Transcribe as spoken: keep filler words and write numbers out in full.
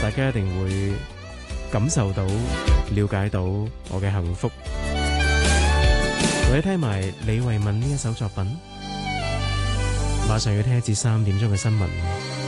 大家一定會感受到、了解到我嘅幸福。或者聽埋李慧敏呢一首作品，馬上要聽一節三點鐘嘅新聞。